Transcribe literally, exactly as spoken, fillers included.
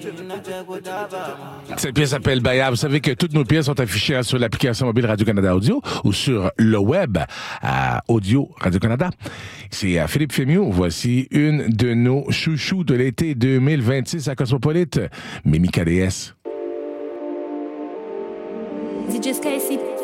Cette pièce s'appelle Baya. Vous savez que toutes nos pièces sont affichées hein, sur l'application mobile Radio-Canada Audio ou sur le web à Audio Radio-Canada. C'est à Philippe Fémieux. Voici une de nos chouchous de l'été deux mille vingt-six à Cosmopolite, Mimi K D S. D J Sky ici.